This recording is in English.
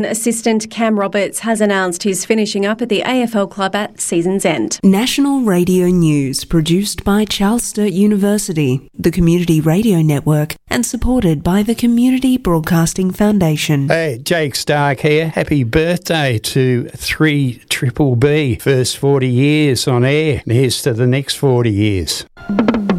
Assistant Cam Roberts has announced he's finishing up at the AFL club at season's end. National Radio News, produced by Charles Sturt University, the Community Radio Network, and supported by the Community Broadcasting Foundation. Hey, Jake Stark here. Happy birthday to 3BBB. First 40 years on air, and here's to the next 40 years.